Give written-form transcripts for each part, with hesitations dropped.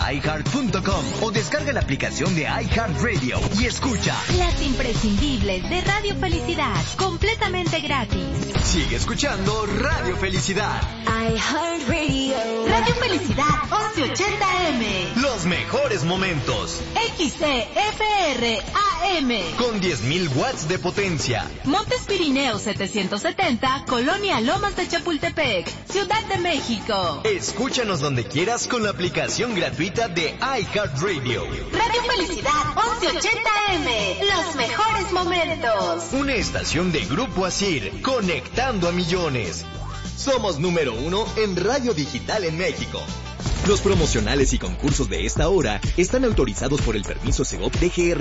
iHeart.com o descarga la aplicación de iHeartRadio y escucha las imprescindibles de Radio Felicidad, completamente gratis. Sigue escuchando Radio Felicidad. iHeartRadio. Radio Felicidad 1180M. Los mejores momentos. XCFR AM. Con 10.000 watts de potencia. Montes Pirineos 770, Colonia Lomas de Chapultepec, Ciudad de México. Escúchanos donde quieras con la aplicación gratuita de iHeartRadio. Radio Felicidad 1180M. Los mejores momentos. Una estación de Grupo Asir, conectando a millones. Somos número 1 en radio digital en México. Los promocionales y concursos de esta hora están autorizados por el permiso Segov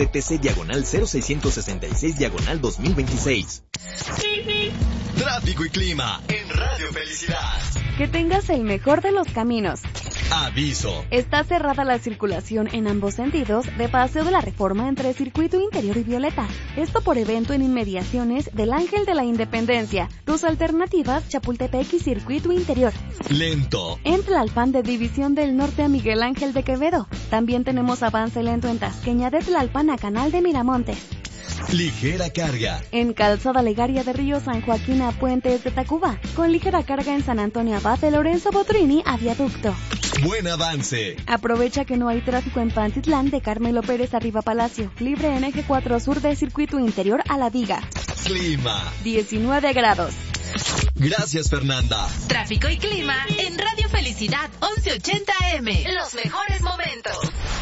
DGRTC/0666/2026. Tráfico y clima en Radio Felicidad. Que tengas el mejor de los caminos. Aviso. Está cerrada la circulación en ambos sentidos de Paseo de la Reforma entre Circuito Interior y Violeta. Esto por evento en inmediaciones del Ángel de la Independencia. Tus alternativas, Chapultepec y Circuito Interior. Lento. En Tlalpan de División del Norte a Miguel Ángel de Quevedo. También tenemos avance lento en Tasqueña de Tlalpan a Canal de Miramontes. Ligera carga. En Calzada Legaria de Río San Joaquín a Puentes de Tacuba. Con ligera carga en San Antonio Abad de Lorenzo Botrini a Viaducto. Buen avance. Aprovecha que no hay tráfico en Pantitlán de Carmelo Pérez arriba Palacio. Libre en Eje 4 Sur de Circuito Interior a La Viga. Clima. 19 grados. Gracias, Fernanda. Tráfico y clima en Radio Felicidad 1180M. Los mejores momentos.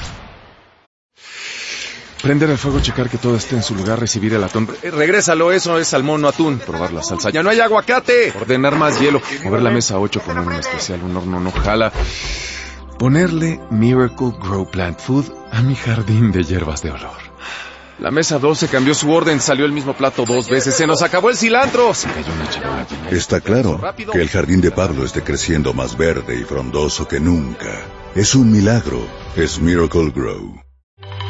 Prender el fuego, checar que todo esté en su lugar, recibir el atún. Regrésalo, eso es salmón, no atún. Probar la salsa. ¡Ya no hay aguacate! Ordenar más hielo. Mover la mesa 8, poner un especial, un horno no jala. Ponerle Miracle Grow Plant Food a mi jardín de hierbas de olor. La mesa 12 cambió su orden, salió el mismo plato 2 veces. ¡Se nos acabó el cilantro! Se cayó una charola llena. Está claro que el jardín de Pablo esté creciendo más verde y frondoso que nunca. Es un milagro. Es Miracle Grow.